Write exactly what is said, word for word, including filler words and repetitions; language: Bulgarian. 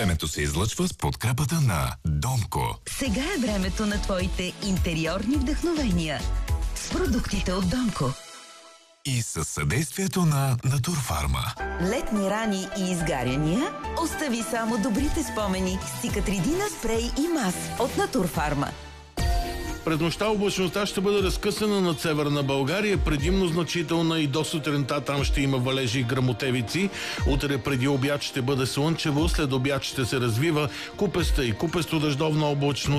Времето се излъчва с подкрепата на Домко. Сега е времето на твоите интериорни вдъхновения с продуктите от Домко. И със съдействието на Натурфарма. Летни рани и изгаряния? Остави само добрите спомени с Цикатридина спрей и мас от Натурфарма. През нощта облачността ще бъде разкъсана над северна България, предимно значителна и до сутринта там ще има валежи и гръмотевици. Утре преди обяд ще бъде слънчево, след обяд ще се развива купеста и купесто дъждовна облачност.